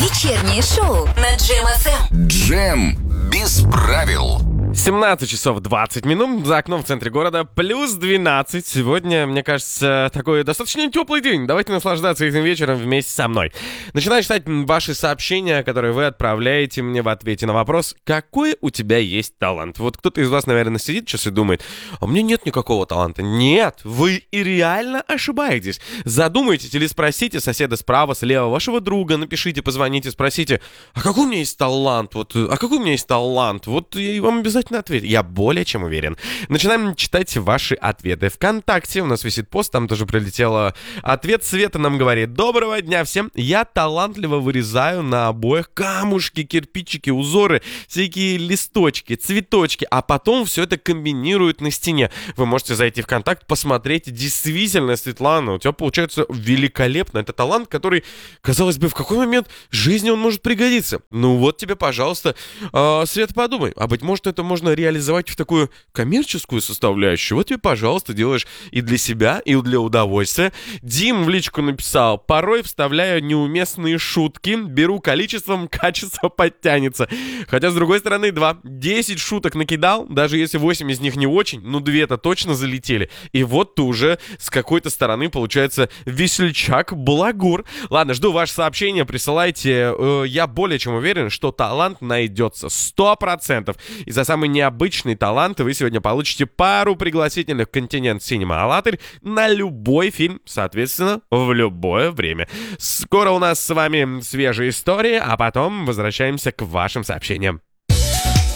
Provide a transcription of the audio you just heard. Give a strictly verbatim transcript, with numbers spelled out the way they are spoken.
Вечернее шоу на Джем эф эм. Джем без правил. семнадцать часов двадцать минут, за окном в центре города плюс двенадцать. Сегодня, мне кажется, такой достаточно теплый день. Давайте наслаждаться этим вечером вместе со мной. Начинаю читать ваши сообщения, которые вы отправляете мне в ответе на вопрос: какой у тебя есть талант? Вот кто-то из вас, наверное, сидит сейчас и думает: а у меня нет никакого таланта. Нет, вы и реально ошибаетесь. Задумайтесь или спросите соседа справа, слева, вашего друга, напишите, позвоните, спросите: а какой у меня есть талант? Вот, а какой у меня есть талант? Вот и вам обязательно ответ. Я более чем уверен. Начинаем читать ваши ответы. ВКонтакте у нас висит пост, там тоже прилетел ответ. Света нам говорит: доброго дня всем. Я талантливо вырезаю на обоях камушки, кирпичики, узоры, всякие листочки, цветочки, а потом все это комбинируют на стене. Вы можете зайти в ВКонтакт, посмотреть. Действительно, Светлана, у тебя получается великолепно. Это талант, который, казалось бы, в какой момент жизни он может пригодиться. Ну вот тебе, пожалуйста, э, Света, подумай. А быть может, это можно реализовать в такую коммерческую составляющую. Вот тебе, пожалуйста, делаешь и для себя, и для удовольствия. Дим в личку написал: порой вставляю неуместные шутки, беру количеством, качество подтянется. Хотя, с другой стороны, два. десять шуток накидал, даже если восемь из них не очень, ну две-то точно залетели. И вот ты уже с какой-то стороны, получается, весельчак-балагур. Ладно, жду ваше сообщение, присылайте. Э, я более чем уверен, что талант найдется. Сто процентов. И за самый необычный талант вы сегодня получите пару пригласительных в Континент Синема Алатырь на любой фильм, соответственно, в любое время. Скоро у нас с вами свежие истории, а потом возвращаемся к вашим сообщениям.